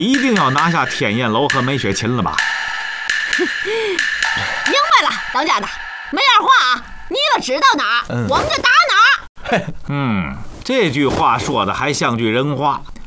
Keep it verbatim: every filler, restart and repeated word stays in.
一定要拿下天焰楼和梅雪琴了吧？ 明白了，当家的，没二话啊，你了指到哪儿，嗯、我们就打哪儿。 嗯，这句话说的还像句人话。